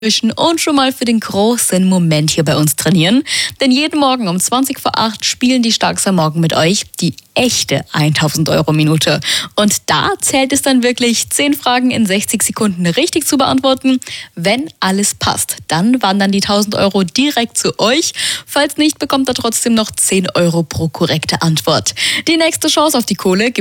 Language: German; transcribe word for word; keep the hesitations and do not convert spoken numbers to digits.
und schon mal für den großen Moment hier bei uns trainieren. Denn jeden Morgen um zwanzig vor acht spielen die Starks am Morgen mit euch die echte tausend Euro Minute. Und da zählt es dann wirklich, zehn Fragen in sechzig Sekunden richtig zu beantworten. Wenn alles passt, dann wandern die tausend Euro direkt zu euch. Falls nicht, bekommt ihr trotzdem noch zehn Euro pro korrekte Antwort. Die nächste Chance auf die Kohle gibt